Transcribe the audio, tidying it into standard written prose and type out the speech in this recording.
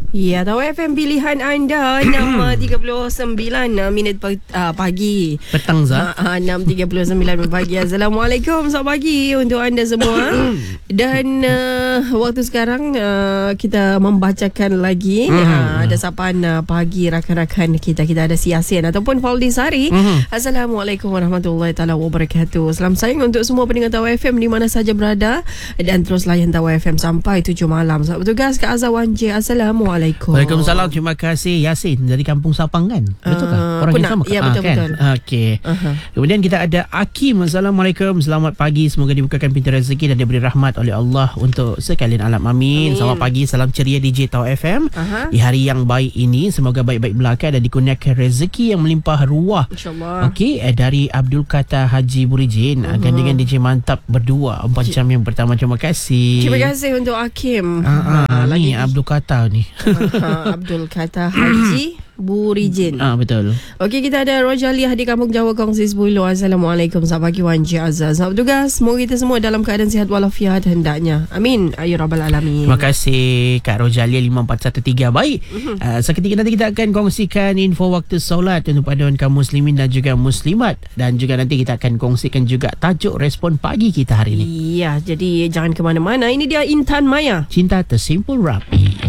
Ya, Tahu FM pilihan anda 6.39 minit pagi. Petang Zah. 6.39 pagi. Assalamualaikum, selamat pagi untuk anda semua. Dan waktu sekarang kita membacakan lagi ada sapaan pagi rakan-rakan kita. Kita ada si Yasin ataupun Faldi Sari. Assalamualaikum warahmatullahi taala wabarakatuh. Salam sayang untuk semua pendengar Tahu FM di mana saja berada, dan terus layan Tahu FM sampai 7 malam. Selamat bertugas ke Azawan J. Assalamualaikum. Waalaikumsalam. Terima kasih Yasin dari Kampung Sapang kan? Betul kan? Orang yang sama kan? Ya, betul-betul. Kan? Okey. Kemudian kita ada Hakim. Assalamualaikum. Selamat pagi. Semoga dibukakan pintu rezeki dan diberi rahmat oleh Allah untuk sekalian alam. Amin. Selamat pagi. Salam ceria DJ Tahu FM. Di hari yang baik ini, semoga baik-baik belaka dan dikurniakan rezeki yang melimpah ruah. InsyaAllah. Okey, dari Abdul Kata Haji Burijin. Gandengan DJ Mantap berdua 4 jam yang pertama. Terima kasih. Terima kasih untuk Hakim. Ni Abdul Kata ni. Abdul Kata Haji Burijin. Betul. Okey, kita ada Rojaliah di Kampung Jawa Kongsi 10. Assalamualaikum. Selamat pagi Wan Cik Azaz. Selamat bertugas. Semoga kita semua dalam keadaan sihat walafiat hendaknya. Amin. Ayu Rabbal Alamin. Terima kasih Kak Rojalia 5413. Baik. Seketika nanti kita akan kongsikan info waktu solat untuk paduan kaum muslimin dan juga muslimat, dan juga nanti kita akan kongsikan juga tajuk respon pagi kita hari ini. Ya, jadi jangan ke mana-mana. Ini dia Intan Maya. Cinta tersimpul rapi.